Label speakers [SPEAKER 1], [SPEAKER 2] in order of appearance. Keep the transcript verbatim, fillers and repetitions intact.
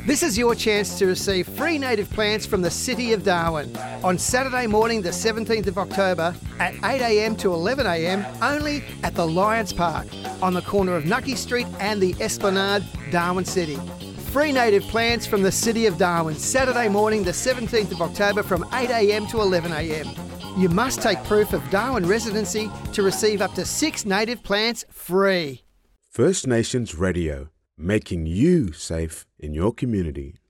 [SPEAKER 1] This is your chance to receive free native plants from the City of Darwin on Saturday morning the seventeenth of October at eight a m to eleven a m only at the Lions Park on the corner of Nucky Street and the Esplanade, Darwin City. Free native plants from the City of Darwin, Saturday morning the seventeenth of October from eight a m to eleven a m. You must take proof of Darwin residency to receive up to six native plants free.
[SPEAKER 2] First Nations Radio, making you safe in your community.